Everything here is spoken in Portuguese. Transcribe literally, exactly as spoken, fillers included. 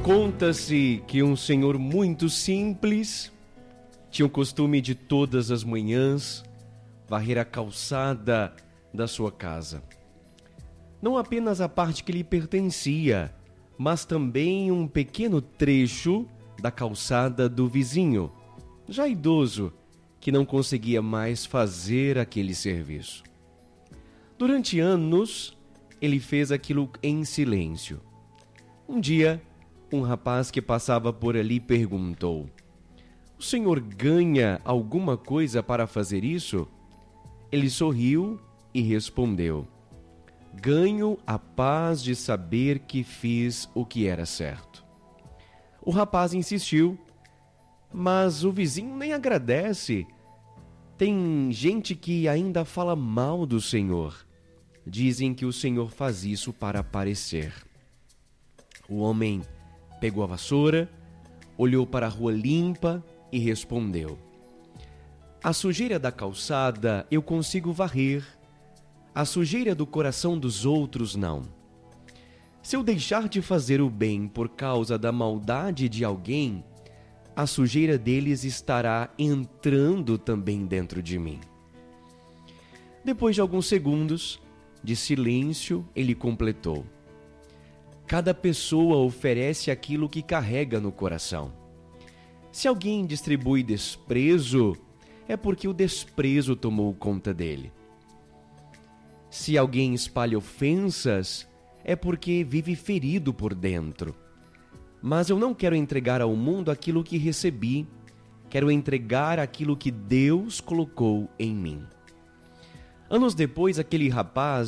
Conta-se que um senhor muito simples tinha o costume de todas as manhãs varrer a calçada da sua casa. Não apenas a parte que lhe pertencia, mas também um pequeno trecho da calçada do vizinho, já idoso, que não conseguia mais fazer aquele serviço. Durante anos, ele fez aquilo em silêncio. Um dia, um rapaz que passava por ali perguntou: "O senhor ganha alguma coisa para fazer isso?" Ele sorriu e respondeu: "Ganho a paz de saber que fiz o que era certo." O rapaz insistiu: "Mas o vizinho nem agradece. Tem gente que ainda fala mal do senhor. Dizem que o senhor faz isso para aparecer." O homem pegou a vassoura, olhou para a rua limpa e respondeu: "A sujeira da calçada eu consigo varrer. A sujeira do coração dos outros não. Se eu deixar de fazer o bem por causa da maldade de alguém, a sujeira deles estará entrando também dentro de mim." Depois de alguns segundos de silêncio, ele completou: "Cada pessoa oferece aquilo que carrega no coração. Se alguém distribui desprezo, é porque o desprezo tomou conta dele. Se alguém espalha ofensas, é porque vive ferido por dentro. Mas eu não quero entregar ao mundo aquilo que recebi, quero entregar aquilo que Deus colocou em mim." Anos depois, aquele rapaz